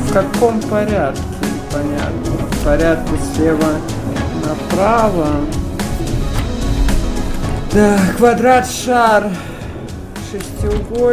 В каком порядке? Понятно. В порядке слева направо. Да, квадрат, шар, шестиугольник.